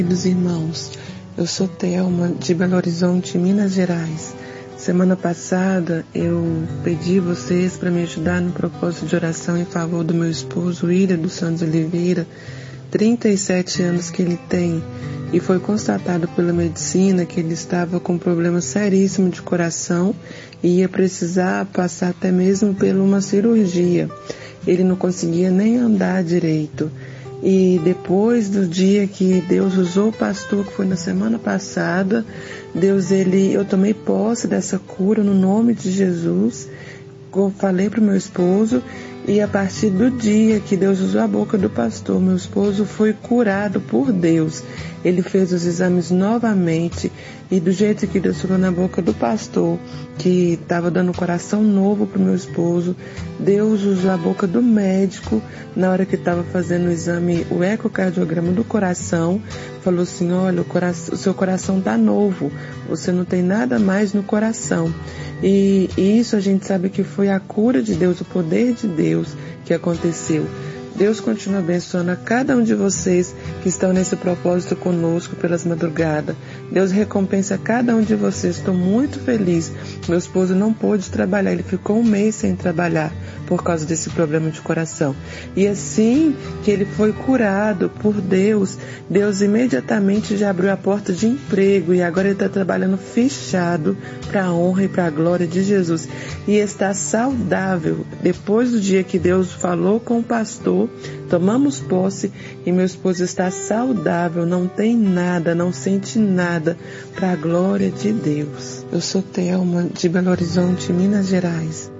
Queridos irmãos, eu sou Thelma, de Belo Horizonte, Minas Gerais. Semana passada eu pedi vocês para me ajudar no propósito de oração em favor do meu esposo, William dos Santos Oliveira, 37 anos que ele tem, e foi constatado pela medicina que ele estava com um problema seríssimo de coração e ia precisar passar até mesmo por uma cirurgia. Ele não conseguia nem andar direito. E depois do dia que Deus usou o pastor, que foi na semana passada, eu tomei posse dessa cura no nome de Jesus. Eu falei para o meu esposo, e a partir do dia que Deus usou a boca do pastor, meu esposo foi curado por Deus. Ele fez os exames novamente, e do jeito que Deus falou na boca do pastor, que estava dando coração novo para o meu esposo, Deus usou a boca do médico na hora que estava fazendo o exame, o ecocardiograma do coração, falou assim: olha, o seu coração está novo, você não tem nada mais no coração. E isso a gente sabe que foi a cura de Deus, o poder de Deus que aconteceu. Deus continua abençoando a cada um de vocês que estão nesse propósito conosco pelas madrugadas. Deus recompensa a cada um de vocês. Estou muito feliz. Meu esposo não pôde trabalhar, ele ficou um mês sem trabalhar por causa desse problema de coração. E assim que ele foi curado por Deus, Deus imediatamente já abriu a porta de emprego e agora ele está trabalhando fechado para a honra e para a glória de Jesus. E está saudável. Depois do dia que Deus falou com o pastor, tomamos posse e meu esposo está saudável, não tem nada, não sente nada, para a glória de Deus. Eu sou Thelma, de Belo Horizonte, Minas Gerais.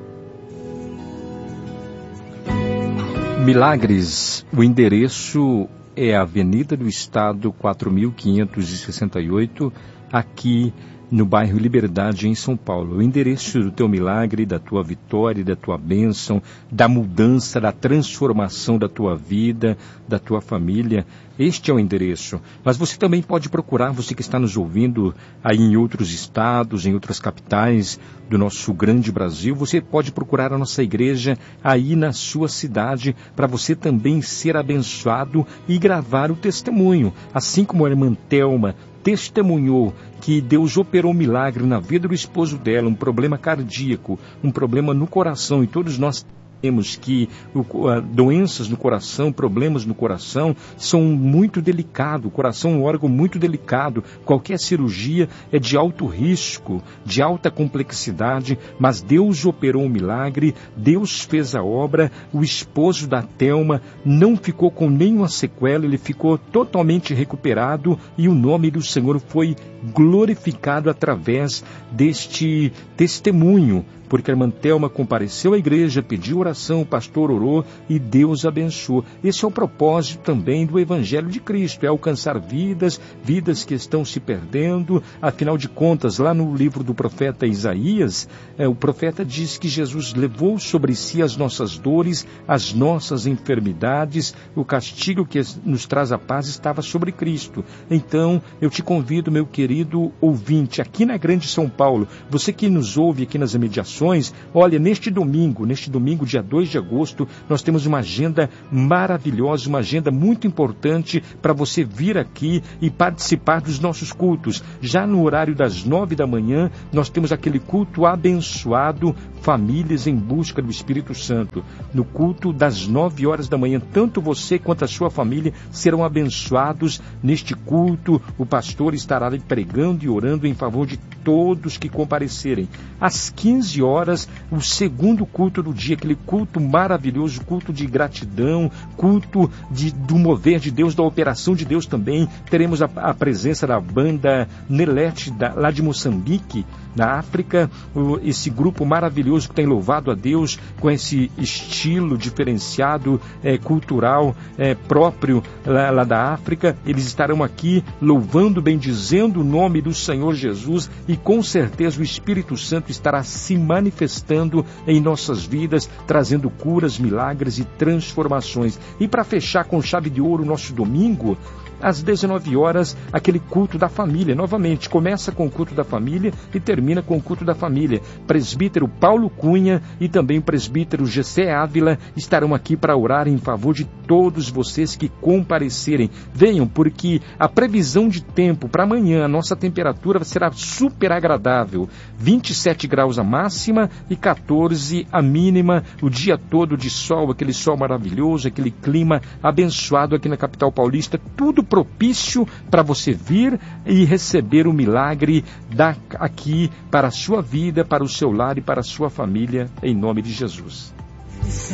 Milagres, o endereço é a Avenida do Estado 4568, aqui no bairro Liberdade, em São Paulo. O endereço do teu milagre, da tua vitória, da tua bênção, da mudança, da transformação da tua vida, da tua família. Este é o endereço. Mas você também pode procurar, você que está nos ouvindo aí em outros estados, em outras capitais do nosso grande Brasil, você pode procurar a nossa igreja aí na sua cidade, para você também ser abençoado e gravar o testemunho. Assim como a irmã Thelma testemunhou que Deus operou um milagre na vida do esposo dela, um problema cardíaco, um problema no coração, e todos nós temos que doenças no coração, problemas no coração são muito delicados. O coração é um órgão muito delicado. Qualquer cirurgia é de alto risco, de alta complexidade, mas Deus operou um milagre, Deus fez a obra. O esposo da Thelma não ficou com nenhuma sequela, ele ficou totalmente recuperado e o nome do Senhor foi glorificado através deste testemunho, porque a irmã Thelma compareceu à igreja, pediu oração, o pastor orou e Deus abençoou. Esse é o propósito também do Evangelho de Cristo, é alcançar vidas que estão se perdendo. Afinal de contas, lá no livro do profeta Isaías, o profeta diz que Jesus levou sobre si as nossas dores, as nossas enfermidades, o castigo que nos traz a paz estava sobre Cristo. Então, eu te convido, meu querido ouvinte, aqui na Grande São Paulo, você que nos ouve aqui nas imediações, olha, neste domingo, dia 2 de agosto, nós temos uma agenda maravilhosa, uma agenda muito importante para você vir aqui e participar dos nossos cultos. Já no horário das 9 da manhã, nós temos aquele culto abençoado, Famílias em Busca do Espírito Santo. No culto das 9 horas da manhã, tanto você quanto a sua família serão abençoados neste culto. O pastor estará ali pregando e orando em favor de todos que comparecerem. Às 15 horas, o segundo culto do dia, aquele culto maravilhoso, culto de gratidão, culto do mover de Deus, da operação de Deus também. Teremos a presença da banda Nelete, lá de Moçambique, na África, esse grupo maravilhoso que tem louvado a Deus com esse estilo diferenciado, cultural, próprio lá da África. Eles estarão aqui louvando, bendizendo o nome do Senhor Jesus, e com certeza o Espírito Santo estará se manifestando em nossas vidas, trazendo curas, milagres e transformações. E para fechar com chave de ouro o nosso domingo, às 19 horas, aquele culto da família. Novamente, começa com o culto da família e termina com o culto da família. Presbítero Paulo Cunha e também o presbítero Gessé Ávila estarão aqui para orar em favor de todos vocês que comparecerem. Venham, porque a previsão de tempo para amanhã, a nossa temperatura será super agradável. 27 graus a máxima e 14 a mínima, o dia todo de sol, aquele sol maravilhoso, aquele clima abençoado aqui na capital paulista, tudo propício para você vir e receber o milagre aqui para a sua vida, para o seu lar e para a sua família, em nome de Jesus.